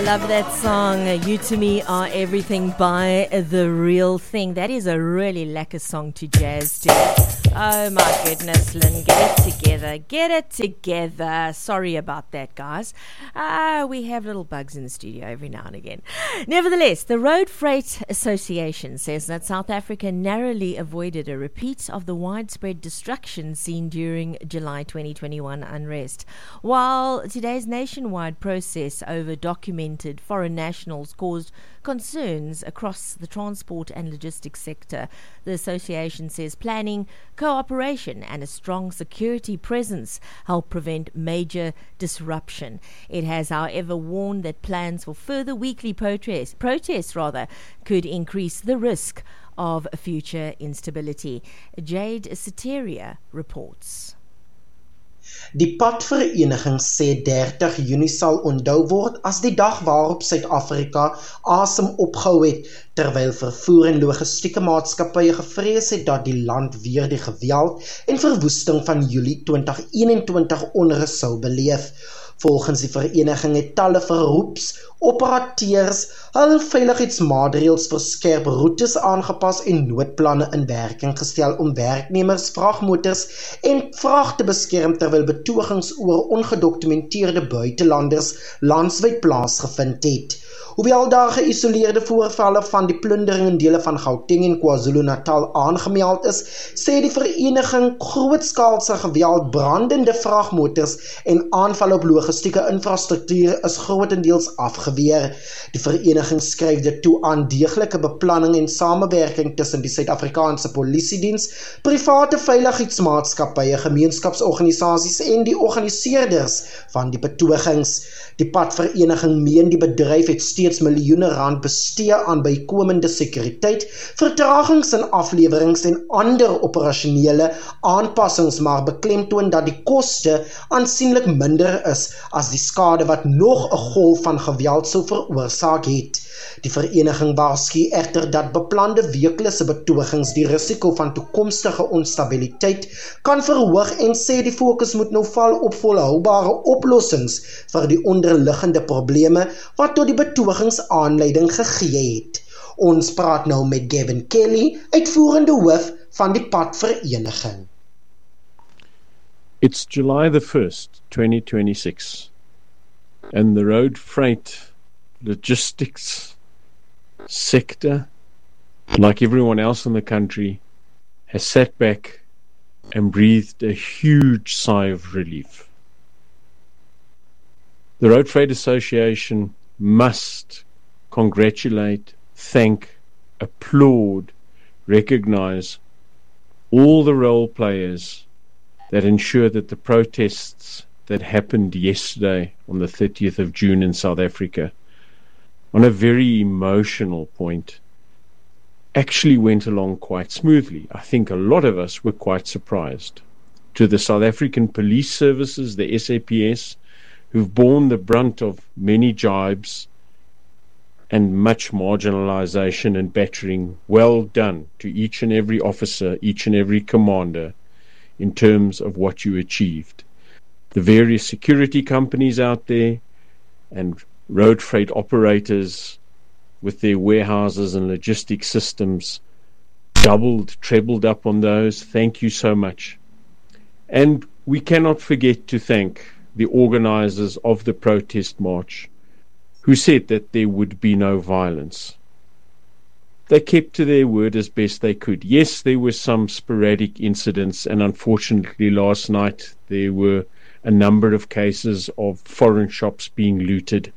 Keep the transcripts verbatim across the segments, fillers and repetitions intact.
love that song. You to Me Are Everything by The Real Thing. That is a really lekker song to jazz to. Oh my goodness, Lynn, get it together. Get it together. Sorry about that, guys. Ah, uh, we have little bugs in the studio every now and again. Nevertheless, the Road Freight Association says that South Africa narrowly avoided a repeat of the widespread destruction seen during July twenty twenty-one unrest. While today's nationwide process over documented foreign nationals caused concerns across the transport and logistics sector, the association says planning, cooperation and a strong security presence help prevent major disruption. It has, however, warned that plans for further weekly protests, protests rather, could increase the risk of future instability. Jade Soteria reports. Die padvereniging sê dertig Junie sal onthou word as die dag waarop Suid-Afrika asem opgehou het, terwyl vervoer en logistieke maatskappye gevrees het dat die land weer die geweld en verwoesting van Julie twintig eenentwintig onrus sou beleef. Volgens die vereniging het talle verroeps, operateurs, hul veiligheidsmaatreëls verskerp, roetes aangepas en noodplanne in werking gestel om werknemers, vragmotors en vrag te beskerm terwyl betogings oor ongedokumenteerde buitelanders landwyd plaasgevind het. Hoewel daar geïsoleerde voorvalle van die plundering in dele van Gauteng en KwaZulu-Natal aangemeld is, sê die vereniging grootskaalse geweld, brandende vragmotors en aanvalle op logistieke infrastruktuur is grotendeels afgeweer. Die vereniging skryf dit toe aan deeglike beplanning en samewerking tussen die Suid-Afrikaanse Polisiediens, private veiligheidsmaatskappye, gemeenskapsorganisasies en die organiseerders van die betogings. Die padvereniging meen die bedryf het steeds miljoene rand bestee aan bykomende sekuriteit, vertragings in aflewerings en ander operasionele aanpassings, maar beklemtoon dat die koste aansienlik minder is as die skade wat nog 'n golf van geweld sou veroorsaak het. Die vereniging waarsku egter dat beplande weeklikse betogings die risiko van toekomstige onstabiliteit kan verhoog en sê die fokus moet nou val op volhoubare oplossings vir die onderliggende probleme wat tot die betogings aanleiding gegee het. Ons praat nou met Gavin Kelly, uitvoerende hoof van die padvereniging. It's July the first, twenty twenty-six, and the road freight logistics sector, like everyone else in the country, has sat back and breathed a huge sigh of relief. The Road Freight Association must congratulate, thank, applaud, recognize all the role players that ensure that the protests that happened yesterday on the thirtieth of June in South Africa, on a very emotional point, actually went along quite smoothly. I think a lot of us were quite surprised. To the South African Police Services, the S A P S, who've borne the brunt of many jibes and much marginalization and battering, well done to each and every officer, each and every commander, in terms of what you achieved. The various security companies out there and road freight operators with their warehouses and logistic systems, doubled, trebled up on those. Thank you so much. And we cannot forget to thank the organizers of the protest march, who said that there would be no violence. They kept to their word as best they could. Yes, there were some sporadic incidents, and unfortunately last night there were a number of cases of foreign shops being looted.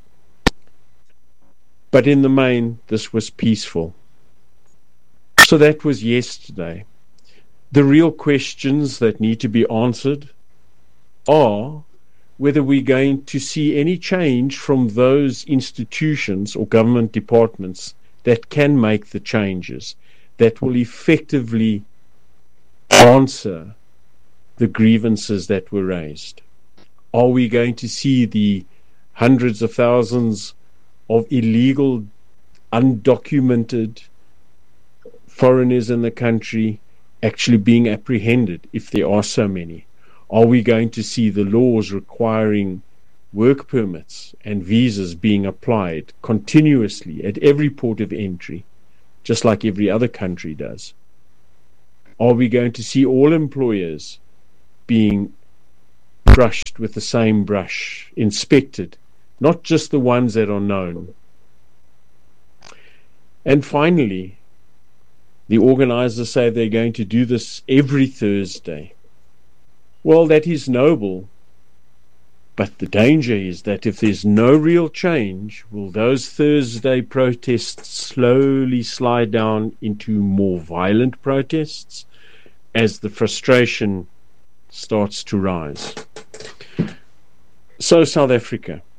But in the main, this was peaceful. So that was yesterday. The real questions that need to be answered are whether we're going to see any change from those institutions or government departments that can make the changes, that will effectively answer the grievances that were raised. Are we going to see the hundreds of thousands of illegal, undocumented foreigners in the country actually being apprehended, if there are so many? Are we going to see the laws requiring work permits and visas being applied continuously at every port of entry, just like every other country does? Are we going to see all employers being brushed with the same brush, inspected, not just the ones that are known? And finally, the organizers say they're going to do this every Thursday. Well, that is noble, but the danger is that if there's no real change, will those Thursday protests slowly slide down into more violent protests as the frustration starts to rise? So, South Africa,